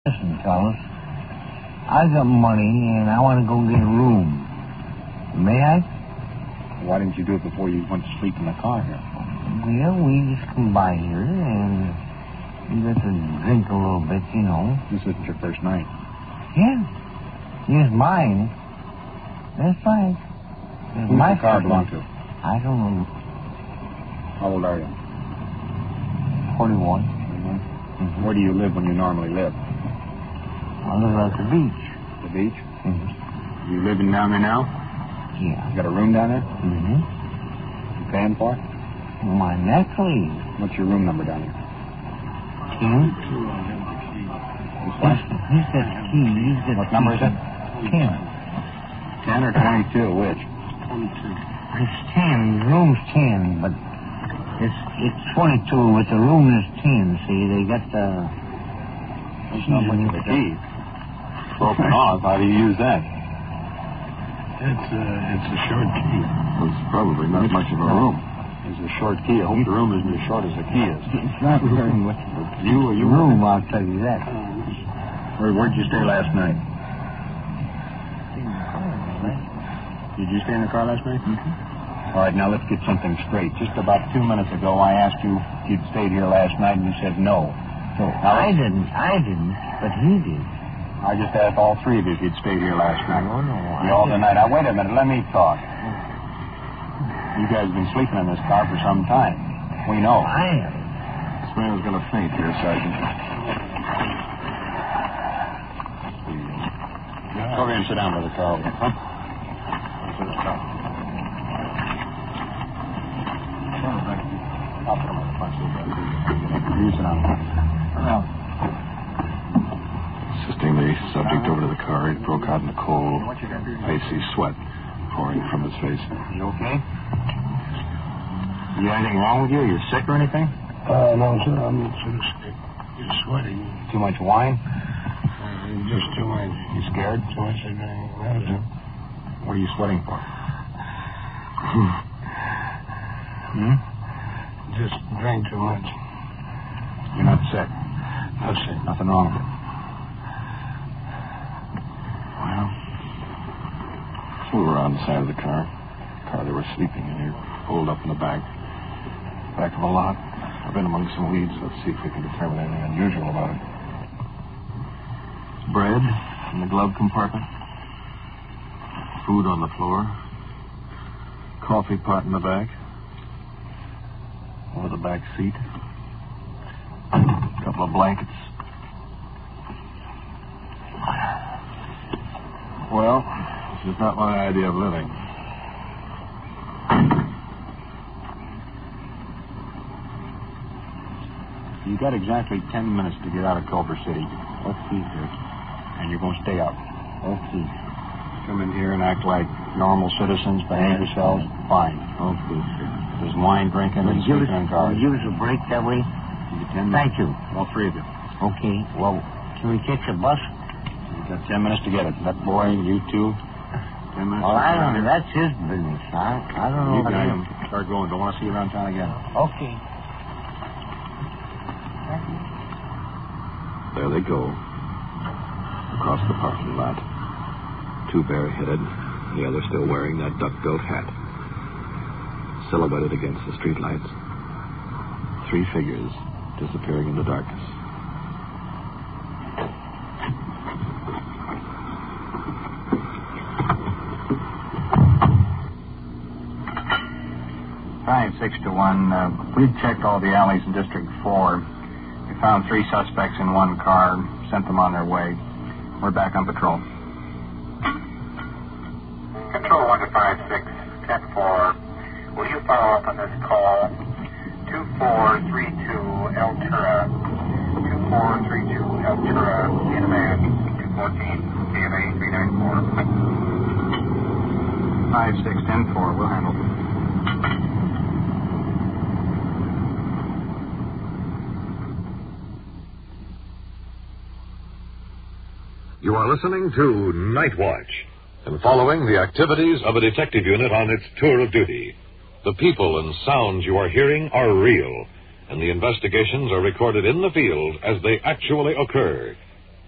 Listen, fellas. I got money, and I want to go get a room. May I? Why didn't you do it before you went to sleep in the car here? Well, we just come by here, and we got to drink a little bit, you know. This isn't your first night. Yeah. It's mine. That's right. Who's the car belong to? I don't know. How old are you? 41. Mm-hmm. Where do you live when you normally live? I live at the beach. The beach? Mm-hmm. You living down there now? Yeah. You got a room down there? Mm-hmm. You paying for it? My naturally. What's your room number down there? 10. What? He's got key. He's got What number is it? 10. 10 or 22? Which? 22. It's 10. The room's 10, but it's 22, but the room is 10. See, they got the key. Broken off. How do you use that? It's a short key. Well, it's probably not much of a room. It's a short key. I hope the room isn't as short as the key is. It's not very much of a room, I'll tell you that. Where'd you stay last night? Did you stay in the car last night? Mm-hmm. All right, now let's get something straight. Just about 2 minutes ago, I asked you if you'd stayed here last night, and you said no. So I didn't, but he did. I just asked all three of you if you'd stayed here last night. No. You all tonight. Now, wait a minute. Let me talk. You guys have been sleeping in this car for some time. We know. I am. This man was going to faint here, Sergeant. Go over here and sit down by the car. Huh? You sit down. Well. Assisting the subject over to the car, he broke out in the cold, icy sweat pouring from his face. You okay? You got anything wrong with you? You sick or anything? No, sir. I'm just sweating. Too much wine? Just too much. You scared? Too much of medicine. What are you sweating for? Just drank too much. You're not sick? No, sir. Nothing wrong with it? Well, So we were on the side of the car they were sleeping in here, pulled up in the back of a lot. I've been among some weeds. Let's see if we can determine anything unusual about it. Bread in the glove compartment. Food on the floor. Coffee pot in the back. Over the back seat. A couple of blankets. Well, this is not my idea of living. you got exactly 10 minutes to get out of Culver City. Okay, sir. And you're going to stay out. Okay. Come in here and act like normal citizens, behave yourselves. Fine. Okay, sir. There's wine drinking and sleeping in cars. Give us a break that way? Thank you. All three of you. Okay. Well, can we catch a bus? You've got 10 minutes to get it. That boy, you two. 10 minutes. Well, I don't know. That's his business. I don't know You about guys him. start going. Don't want to see you around town again. Okay. There they go. Across the parking lot. Two bareheaded, the other still wearing that duck-billed hat. Silhouetted against the streetlights. Three figures disappearing in the darkness. Fine, 6 to 1. We've checked all the alleys in District 4. We found 3 suspects in one car, sent them on their way. We're back on patrol. Control 1 to 56, 10-4. Will you follow up on this call? 2432 Altura. 2432 Altura, in a man. 214, CMA 394. 5-6-10-4. We'll handle it. You are listening to Night Watch and following the activities of a detective unit on its tour of duty. The people and sounds you are hearing are real, and the investigations are recorded in the field as they actually occur.